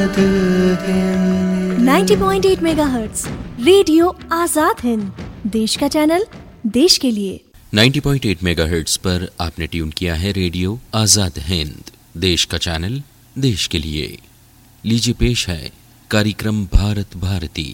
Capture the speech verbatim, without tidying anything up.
Ninety point eight megahertz radio Azad Hind, देश का channel, देश के लिए। नाइंटी पॉइंट एट मेगाहर्ट्ज़ पर आपने ट्यून किया है रेडियो आजाद हिंद, देश का चैनल, देश के लिए। लीजिए पेश है कार्यक्रम भारत भारती।